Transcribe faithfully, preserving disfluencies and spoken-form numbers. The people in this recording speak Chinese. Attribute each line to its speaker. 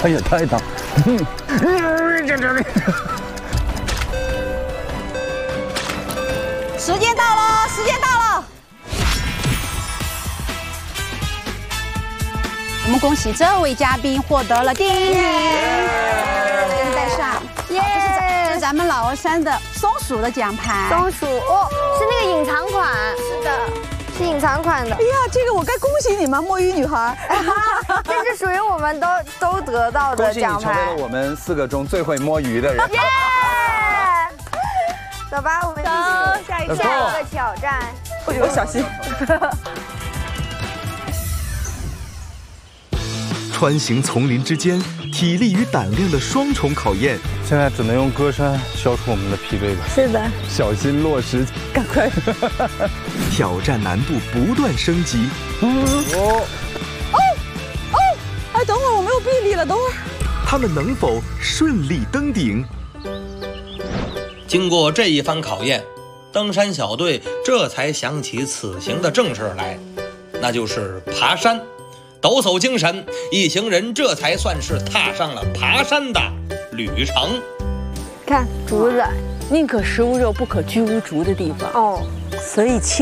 Speaker 1: 他也太大。
Speaker 2: 时间到了，时间到了。我们恭喜这位嘉宾获得了第一名，带上。耶！这是咱们老鹅山的松鼠的奖牌。
Speaker 3: 松鼠哦，是那个隐藏款。是的。 是隐藏款的。
Speaker 2: 哎呀，这个我该恭喜你们，摸鱼女孩。
Speaker 3: 这是属于我们都都得到的奖牌。
Speaker 4: 恭喜你成为了我们四个中最会摸鱼的人。
Speaker 3: 耶！走吧，我们继续下一个下一个挑战。
Speaker 2: 我小心。
Speaker 5: 穿行丛林之间，体力与胆量的双重考验。
Speaker 1: 现在只能用歌声消除我们的疲惫感。
Speaker 3: 是的，
Speaker 1: 小心落石，
Speaker 2: 赶快！
Speaker 5: 挑战难度不断升级。
Speaker 1: 哦
Speaker 2: 哦哦！哎，等会儿我没有臂力了，等会儿。
Speaker 5: 他们能否顺利登顶？
Speaker 6: 经过这一番考验，登山小队这才想起此行的正事来，那就是爬山。 抖擞精神，一行人这才算是踏上了爬山的旅程。
Speaker 3: 看竹子，
Speaker 7: 宁可食无肉，不可居无竹的地方。
Speaker 3: 哦，
Speaker 7: 所以。